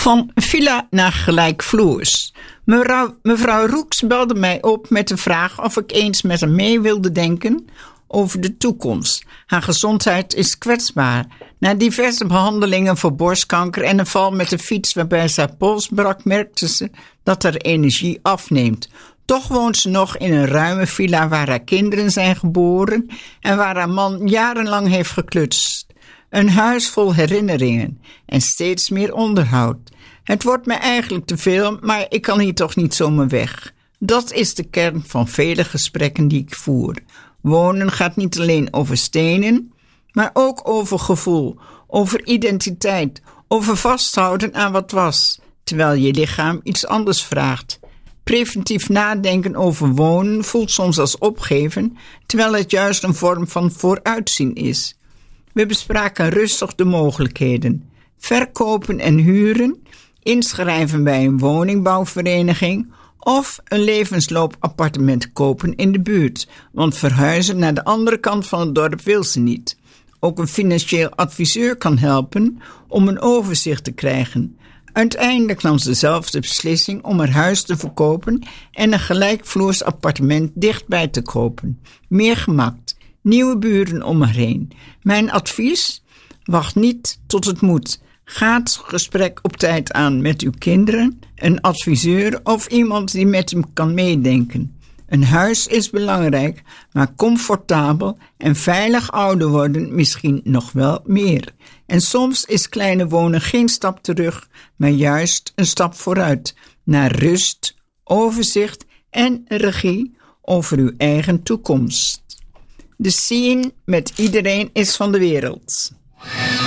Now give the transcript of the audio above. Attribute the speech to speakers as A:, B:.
A: Van villa naar gelijkvloers. Mevrouw Roeks belde mij op met de vraag of ik eens met haar mee wilde denken over de toekomst. Haar gezondheid is kwetsbaar. Na diverse behandelingen voor borstkanker en een val met de fiets waarbij ze haar pols brak, merkte ze dat haar energie afneemt. Toch woont ze nog in een ruime villa waar haar kinderen zijn geboren en waar haar man jarenlang heeft geklutst. Een huis vol herinneringen en steeds meer onderhoud. Het wordt me eigenlijk te veel, maar ik kan hier toch niet zomaar weg. Dat is de kern van vele gesprekken die ik voer. Wonen gaat niet alleen over stenen, maar ook over gevoel, over identiteit, over vasthouden aan wat was, terwijl je lichaam iets anders vraagt. Preventief nadenken over wonen voelt soms als opgeven, terwijl het juist een vorm van vooruitzien is. We bespraken rustig de mogelijkheden. Verkopen en huren, inschrijven bij een woningbouwvereniging of een levensloopappartement kopen in de buurt, want verhuizen naar de andere kant van het dorp wil ze niet. Ook een financieel adviseur kan helpen om een overzicht te krijgen. Uiteindelijk nam ze zelf de beslissing om haar huis te verkopen en een gelijkvloers appartement dichtbij te kopen. Meer gemak, nieuwe buren om haar heen. Mijn advies? Wacht niet tot het moet. Ga het gesprek op tijd aan met uw kinderen, een adviseur of iemand die met hem kan meedenken. Een huis is belangrijk, maar comfortabel en veilig ouder worden misschien nog wel meer. En soms is kleine wonen geen stap terug, maar juist een stap vooruit. Naar rust, overzicht en regie over uw eigen toekomst. De scene met iedereen is van de wereld.